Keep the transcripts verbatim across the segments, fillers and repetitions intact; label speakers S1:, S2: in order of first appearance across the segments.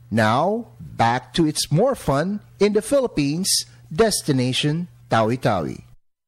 S1: Now, back to its more fun in the Philippines, destination Tawi-Tawi.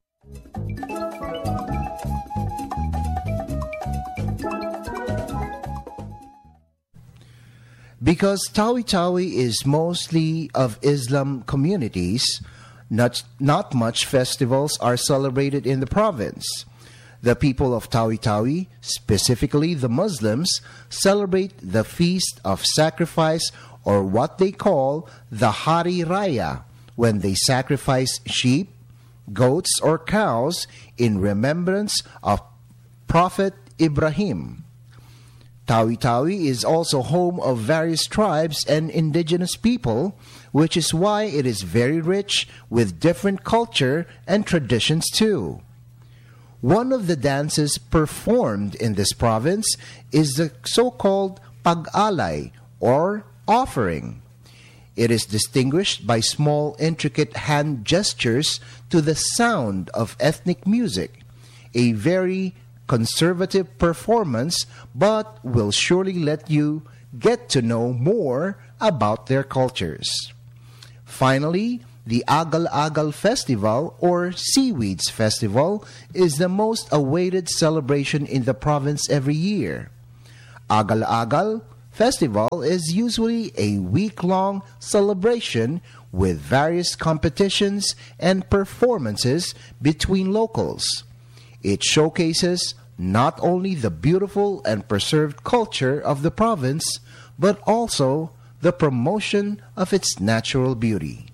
S1: Because Tawi-Tawi is mostly of Islam communities, not, not much festivals are celebrated in the province. The people of Tawi-Tawi, specifically the Muslims, celebrate the Feast of Sacrifice, or what they call the Hari Raya, when they sacrifice sheep, goats, or cows in remembrance of Prophet Ibrahim. Tawi-Tawi is also home of various tribes and indigenous people, which is why it is very rich with different culture and traditions too. One of the dances performed in this province is the so-called pag-alay, or offering. It is distinguished by small, intricate hand gestures to the sound of ethnic music, a very conservative performance, but will surely let you get to know more about their cultures. Finally, the Agal-Agal Festival, or Seaweeds Festival, is the most awaited celebration in the province every year. Agal-Agal Festival is usually a week-long celebration with various competitions and performances between locals. It showcases not only the beautiful and preserved culture of the province, but also the promotion of its natural beauty.